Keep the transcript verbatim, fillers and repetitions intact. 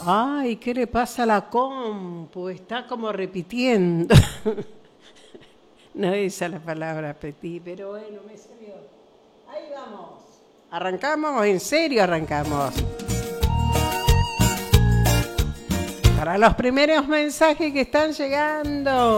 Ay, ¿qué le pasa a la compu? Está como repitiendo. No es esa la palabra petit, pero bueno, me salió. Ahí vamos. ¿Arrancamos? ¿En serio arrancamos? Para los primeros mensajes que están llegando.